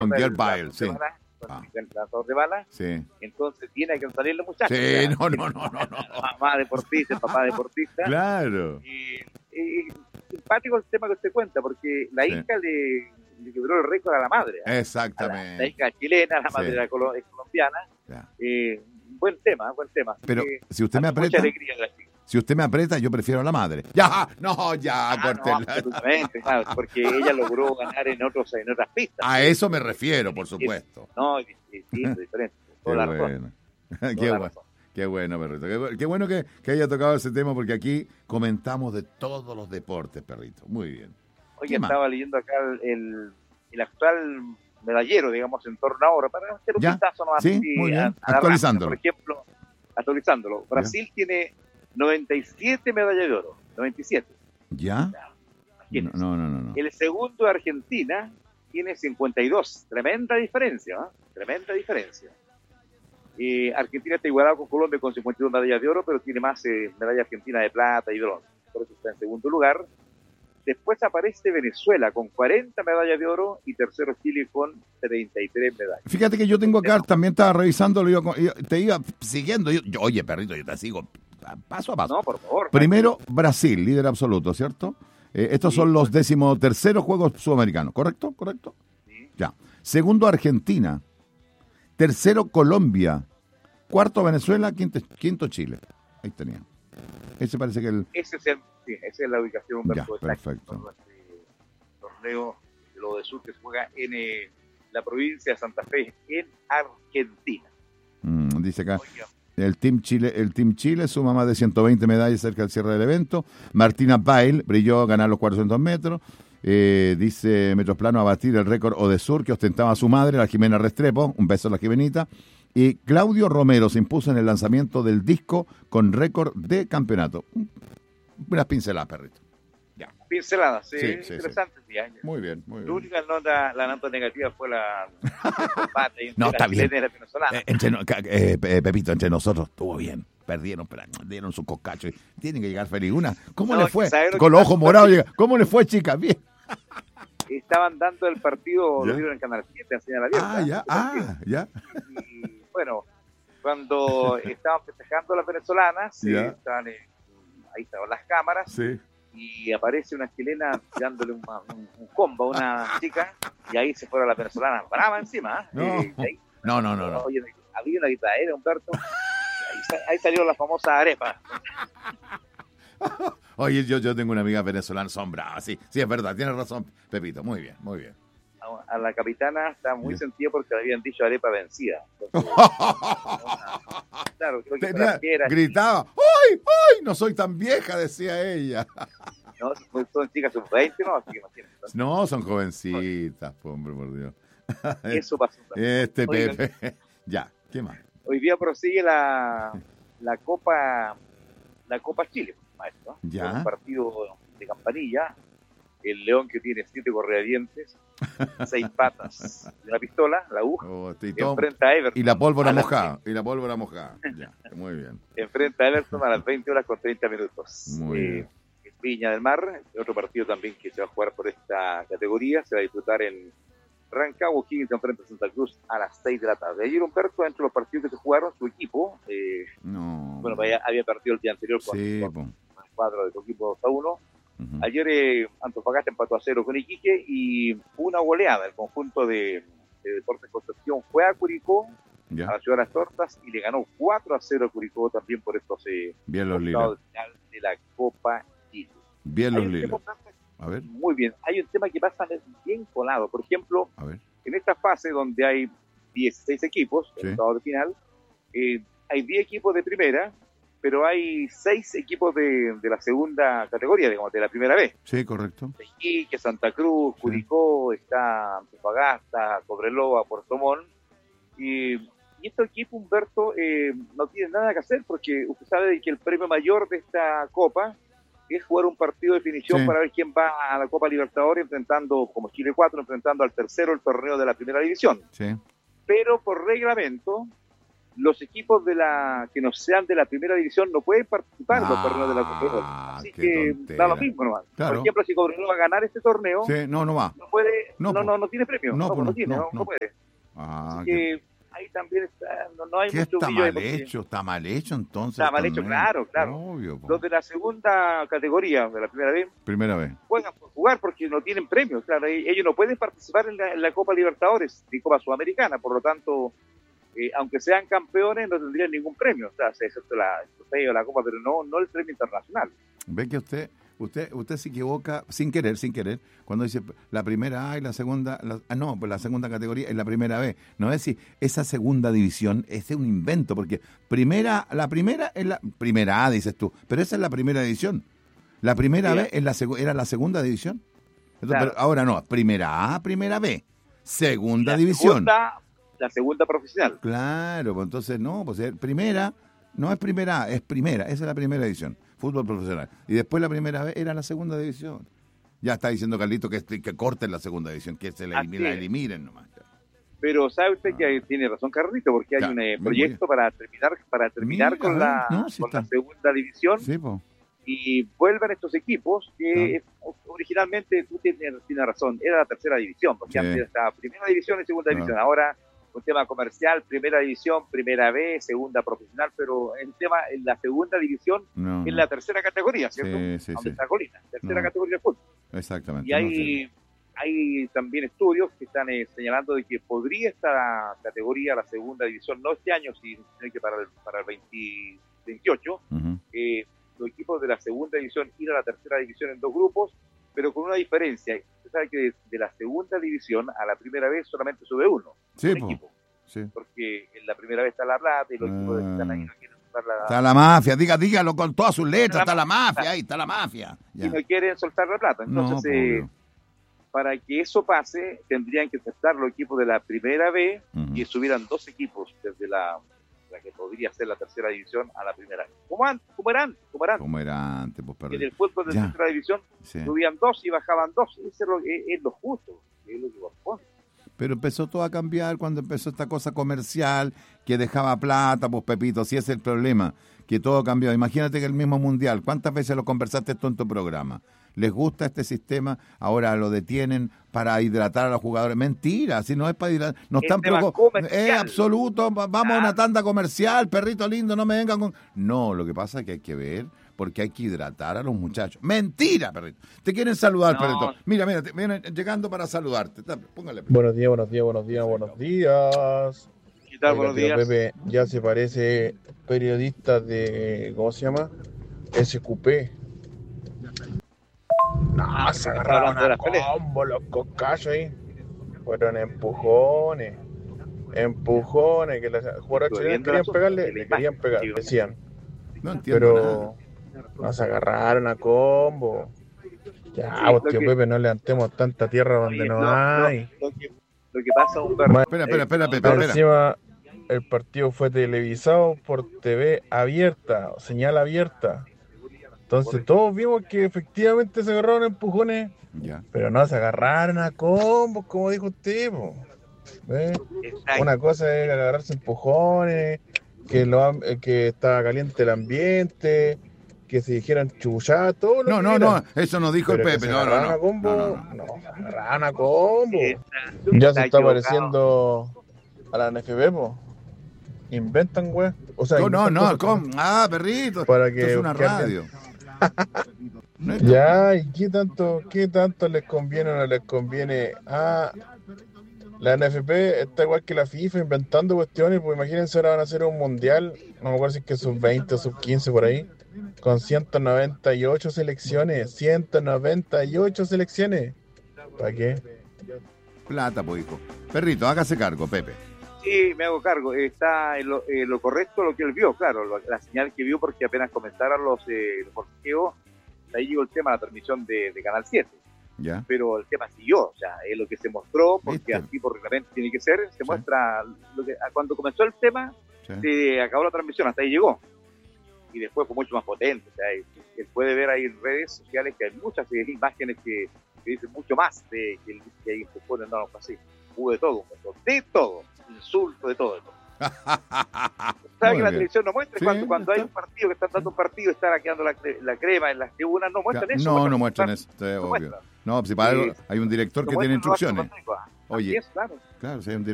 Con el Gerd Bale, lanzador sí. de balas, con el lanzador de balas. Sí. Entonces tiene que salir el muchacho. Sí, o sea, no. Mamá deportista, papá deportista. Claro. Y simpático el tema que usted cuenta, porque la Sí. hija le quebró el récord a la madre. La Exactamente. hija chilena, la Sí. madre era colombiana. Ya. Buen tema. Pero si usted me mucha aprieta, alegría de la chica. si usted me aprieta, yo prefiero a la madre. Ya, no, ya, No, córtela. absolutamente, claro, porque ella logró ganar en otras pistas. A eso me refiero, por supuesto. No, es distinto, diferente. Qué Toda la razón. bueno. Qué bueno. Qué bueno, perrito. Qué bueno que haya tocado ese tema, porque aquí comentamos de todos los deportes, perrito. Muy bien. Oye, estaba leyendo acá el actual medallero, digamos, en torno ahora, para hacer un vistazo nomás. Sí, muy bien. Actualizándolo. Por ejemplo, actualizándolo. Brasil tiene 97 medallas de oro. 97. ¿Ya? No. El segundo, Argentina, tiene 52. Tremenda diferencia, ¿eh? Tremenda diferencia. Argentina está igualado con Colombia con 52 medallas de oro, pero tiene más medallas argentinas de plata y bronce. Por eso está en segundo lugar. Después aparece Venezuela con 40 medallas de oro y tercero Chile con 33 medallas. Fíjate que yo tengo acá, también estaba revisando, te iba siguiendo. Oye, perrito, yo te sigo paso a paso. No, por favor. Primero, Brasil, líder absoluto, ¿cierto? Estos son los 13º Juegos Sudamericanos, ¿correcto? Sí. Ya. Segundo, Argentina. Tercero, Colombia. Cuarto, Venezuela. Quinto, Chile. Ahí tenía. Ese parece que esa es la ubicación. Ya, perfecto. Este torneo de lo de sur que se juega en la provincia de Santa Fe, en Argentina. Dice acá. El Team Chile suma más de 120 medallas cerca del cierre del evento. Martina Bail brilló a ganar los 400 metros. Dice Metroplano a batir el récord Odesur que ostentaba su madre, la Jimena Restrepo. Un beso a la Jimenita. Y Claudio Romero se impuso en el lanzamiento del disco con récord de campeonato. Unas pinceladas, perrito. Ya. Pinceladas, sí, Sí. interesante. Muy bien. La única la nota negativa fue la combate no, está bien. venezolana. Pepito, entre nosotros estuvo bien. Perdieron, pero dieron su coscacho. Tienen que llegar feliz. ¿Cómo le fue? Con los ojos morados. ¿Cómo le fue, chica? Bien. Estaban dando el partido, lo vieron en Canal 7, en señal abierta. Ya. Y bueno, cuando estaban festejando las venezolanas, estaban ahí estaban las cámaras. Sí. Y aparece una chilena dándole un combo a una chica, y ahí se fueron las venezolanas brava encima. No. Oye, había una guitarra, Humberto, ahí salió la famosa arepa. Oye, yo tengo una amiga venezolana, son bravas, sí, es verdad, tienes razón, Pepito, muy bien. A la capitana está muy sentida porque le habían dicho arepa vencida. Entonces, claro, creo que gritaba, ¡ay! No soy tan vieja, decía ella. No, son chicas sub-20, ¿no? Así que imagínate. No, son jovencitas, hombre, por Dios. Eso pasó también. Pepe. Ya, ¿qué más? Hoy día prosigue la Copa Chile, maestro. Ya. Un partido de campanilla. El León, que tiene 7 correadientes, 6 patas de una pistola, la U, enfrenta a Everton. Y la pólvora mojada. Ya, muy bien. Enfrenta a Everton a las 20 horas con 30 minutos. Muy bien. En Viña del Mar, otro partido también que se va a jugar por esta categoría, se va a disputar en Rancagua. Higgins enfrenta a Santa Cruz a las 6 de la tarde. Ayer, Humberto, entre los partidos que se jugaron, su equipo, había partido el día anterior con el cuadro de su equipo 2-1. Ayer Antofagasta empató a 0 con Iquique y una goleada. El conjunto de Deportes Concepción fue a Curicó, a la Ciudad de las Tortas, y le ganó 4-0 a Curicó también por estos bien los lilas final de la Copa Chile. Bien los lilas. A ver. Muy bien. Hay un tema que pasa bien colado. Por ejemplo, en esta fase donde hay 16 equipos, en el estado de final, hay 10 equipos de primera, pero hay 6 equipos de la segunda categoría, digamos, de la primera B. Sí, correcto. Iquique, Santa Cruz, Curicó, está Antofagasta, Cobreloa, Puerto Montt. Y estos equipos, Humberto, no tienen nada que hacer porque usted sabe que el premio mayor de esta Copa es jugar un partido de definición para ver quién va a la Copa Libertadores enfrentando, como Chile 4, enfrentando al tercero el torneo de la primera división. Sí. Pero por reglamento, los equipos que no sean de la primera división no pueden participar en los torneos de la Cobreloa. Así que da lo mismo nomás. Claro. Por ejemplo, si Cobreloa va a ganar este torneo, sí, no va. No puede, no tiene premio. No puede. Así que ahí también está, no hay mucho brillo. Está mal hecho entonces. Está mal hecho, claro. Obvio, los de la segunda categoría, de la primera vez, juegan por jugar porque no tienen premios. Claro, ellos no pueden participar en la Copa Libertadores ni Copa Sudamericana, por lo tanto, aunque sean campeones, no tendrían ningún premio. O sea, excepto la Copa, pero no el premio internacional. Ve que usted se equivoca sin querer, cuando dice la primera A y la segunda, pues la segunda categoría es la primera B. No es decir, esa segunda división, ese es un invento, porque la primera es la primera A, dices tú, pero esa es la primera división. La primera B era la segunda división. Entonces, claro. Pero ahora no, primera A, primera B, segunda división. La segunda profesional. Claro, pues entonces primera, no es primera A, es primera, esa es la primera división. Fútbol profesional. Y después la primera vez era la segunda división. Ya está diciendo Carlito que corten la segunda división, que se la eliminen nomás. Pero sabe usted que tiene razón Carlito, porque hay un proyecto para terminar con la segunda división. Sí, y vuelvan estos equipos que originalmente tú tienes razón, era la tercera división, porque antes estaba primera división y segunda división. Ahora un tema comercial, primera división, primera B, segunda profesional, pero el tema en la segunda división es la tercera categoría, ¿cierto? Sí. Está Colina, tercera categoría de fútbol. Exactamente. Y hay también estudios que están señalando de que podría esta categoría, la segunda división, no este año, sino que para el 2028, los equipos de la segunda división ir a la tercera división en 2 grupos, pero con una diferencia. Usted sabe que de la segunda división a la primera vez solamente sube uno. Equipo. Sí. Porque en la primera vez está La Plata y los equipos que están ahí no quieren soltar la... Está la mafia, dígalo con todas sus letras, está la mafia, ahí está la mafia. Y no quieren soltar La Plata. Entonces, para que eso pase, tendrían que aceptar los equipos de la primera B y subieran 2 equipos desde la que podría ser la tercera división a la primera. Como era antes. Pues, perdón. En el fútbol de la tercera división subían 2 y bajaban 2. Eso es lo justo, es lo que corresponde. Pero empezó todo a cambiar cuando empezó esta cosa comercial que dejaba plata, pues Pepito, si ese es el problema, que todo cambió. Imagínate que el mismo Mundial, ¿cuántas veces lo conversaste esto en tu programa? ¿Les gusta este sistema? Ahora lo detienen para hidratar a los jugadores. Mentira, si no es para hidratar. No están preocupados. Es absoluto, vamos a una tanda comercial, perrito lindo, no me vengan con... No, lo que pasa es que hay que ver, porque hay que hidratar a los muchachos. Mentira, perrito. Te quieren saludar, perrito. Mira, te vienen llegando para saludarte. Póngale. Buenos días. ¿Qué tal? Buenos días. Pepe ya se parece periodista de, ¿cómo se llama? SQP. No, se agarraron a combo los cocayos ahí. Fueron empujones, que los jugadores chilenos querían pegarle, decían. No entiendo. Pero nos agarraron a combo. Ya, tío Pepe, no levantemos tanta tierra donde no hay. Lo que pasa, Humberto. Espera. Encima, el partido fue televisado por TV abierta, señal abierta. Entonces todos vimos que efectivamente se agarraron empujones, pero no se agarraron a combos, como dijo usted. Una cosa es agarrarse empujones, que estaba caliente el ambiente, que se dijeran chuchadas, todo lo que No, eso no dijo pero el Pepe, se agarraron a combo, se agarraron a combo. Ya se está pareciendo a la NFB, inventan, güey. O sea, perrito, para que esto es una radio. Ya, ¿y qué tanto les conviene o no les conviene? La NFP está igual que la FIFA inventando cuestiones, pues imagínense ahora van a hacer un mundial, no me acuerdo si es que sub-20 o sub-15 por ahí, con 198 selecciones, 198 selecciones. ¿Para qué? Plata, pues hijo. Perrito, hágase cargo, Pepe. Sí, me hago cargo. Está en lo correcto lo que él vio, claro, la señal que vio, porque apenas comenzaron los porteos, ahí llegó el tema de la transmisión de Canal 7. Ya. Pero el tema siguió, o sea, es lo que se mostró, porque así por reglamento tiene que ser, se muestra, cuando comenzó el tema, se acabó la transmisión, hasta ahí llegó. Y después fue mucho más potente, o sea, él puede ver ahí en redes sociales que hay muchas imágenes que dicen mucho más de que ahí se pone, no, así, hubo de todo, insulto, de todo. ¿Sabes que la televisión no muestra? Cuando hay un partido que están dando un partido, está quedando la crema en las tribunas, no muestran eso. No muestran eso, obvio. No, si para algo hay un director que tiene instrucciones. Oye, claro, si hay un